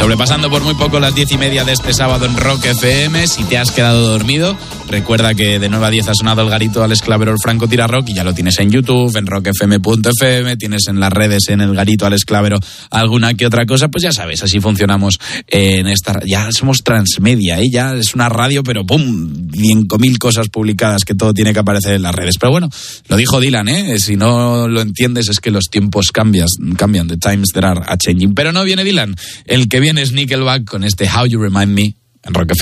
Sobrepasando por muy poco las 10:30 de este sábado en Rock FM. Si te has quedado dormido, recuerda que de 9 a 10 ha sonado el garito Alex Clavero, el Franco Tira Rock, y ya lo tienes en YouTube, en rockfm.fm, tienes en las redes, en el garito Alex Clavero, alguna que otra cosa. Pues ya sabes, así funcionamos en esta... Ya somos transmedia, ya es una radio, pero ¡pum! 5.000 cosas publicadas que todo tiene que aparecer en las redes. Pero bueno, lo dijo Dylan, si no lo entiendes es que los tiempos cambian, the times that are changing. Pero no viene Dylan, el que viene es Nickelback con este How You Remind Me en Rock FM.